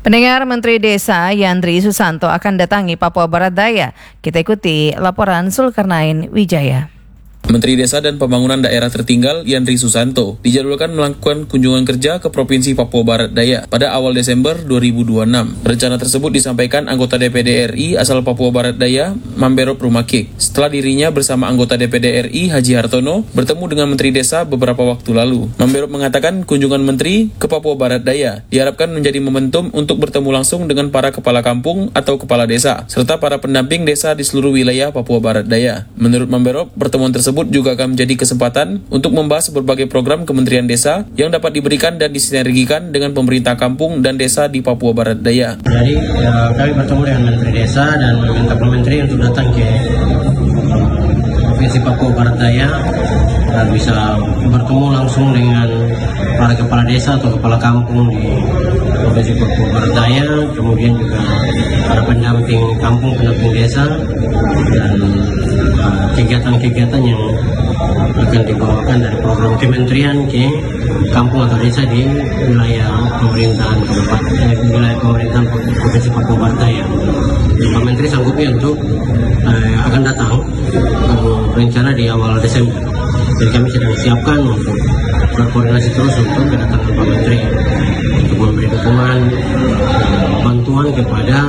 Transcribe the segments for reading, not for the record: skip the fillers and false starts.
Pendengar, Menteri Desa Yandri Susanto akan datangi Papua Barat Daya. Kita ikuti laporan Zulkarnain Wijaya. Menteri Desa dan Pembangunan Daerah Tertinggal Yandri Susanto dijadwalkan melakukan kunjungan kerja ke Provinsi Papua Barat Daya pada awal Desember 2026. Rencana tersebut disampaikan anggota DPD RI asal Papua Barat Daya, Mamberop Rumakik, setelah dirinya bersama anggota DPD RI Haji Hartono bertemu dengan Menteri Desa beberapa waktu lalu. Mamberop mengatakan kunjungan Menteri ke Papua Barat Daya diharapkan menjadi momentum untuk bertemu langsung dengan para kepala kampung atau kepala desa, serta para pendamping desa di seluruh wilayah Papua Barat Daya. Menurut Mamberop, pertemuan tersebut juga akan menjadi kesempatan untuk membahas berbagai program Kementerian Desa yang dapat diberikan dan disinergikan dengan pemerintah kampung dan desa di Papua Barat Daya. Jadi kami bertemu dengan Menteri Desa dan meminta Pak Menteri untuk datang ke Provinsi Papua Barat Daya dan bisa bertemu langsung dengan para kepala desa atau kepala kampung di Provinsi Papua Barat Daya, kemudian juga para pendamping kampung, pendamping desa, dan kegiatan-kegiatan yang akan dibawakan dari program kementerian ke kampung atau desa di wilayah pemerintahan wilayah pemerintahan Provinsi Papua Barat Daya. Pak Menteri sanggupnya untuk akan datang rencana di awal Desember. Jadi kami sedang siapkan untuk berkoordinasi terus untuk kedatangan Pak Menteri untuk memberi dukungan bantuan kepada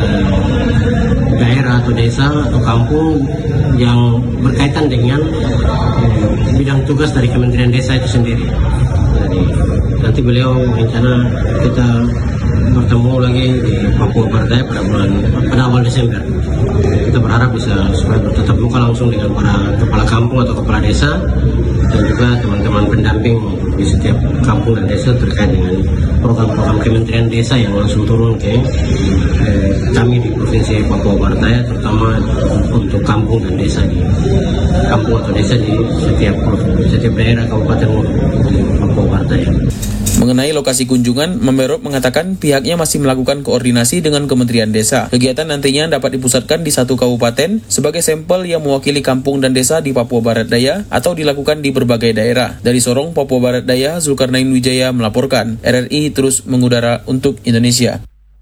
daerah atau desa atau kampung yang berkaitan dengan bidang tugas dari Kementerian Desa itu sendiri. Jadi nanti beliau rencana kita bertemu lagi di Papua Barat Daya pada awal Desember. Kita berharap bisa supaya bertatap muka langsung dengan para kepala kampung atau kepala desa dan juga teman-teman pendamping di setiap kampung dan desa terkait dengan program-program Kementerian Desa yang langsung turun ke kami di Provinsi Papua Barat Daya, terutama untuk kampung dan desa di kampung atau desa di setiap daerah kabupaten Papua Barat Daya. Mengenai lokasi kunjungan, Mamberop mengatakan pihaknya masih melakukan koordinasi dengan Kementerian Desa. Kegiatan nantinya dapat dipusatkan di satu kabupaten sebagai sampel yang mewakili kampung dan desa di Papua Barat Daya atau dilakukan di berbagai daerah. Dari Sorong, Papua Barat Daya, Zulkarnain Wijaya melaporkan. RRI terus mengudara untuk Indonesia.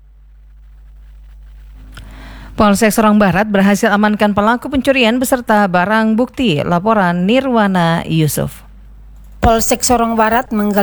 Polsek Sorong Barat berhasil amankan pelaku pencurian beserta barang bukti. Laporan Nirwana Yusuf. Polsek Sorong Barat